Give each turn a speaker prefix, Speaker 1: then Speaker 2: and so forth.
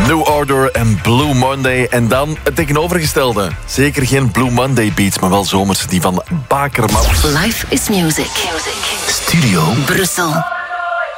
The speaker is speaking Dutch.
Speaker 1: New Order en Blue Monday. En dan het tegenovergestelde. Zeker geen Blue Monday beats, maar wel zomers die van Bakermat.
Speaker 2: Life is music. Studio Brussel.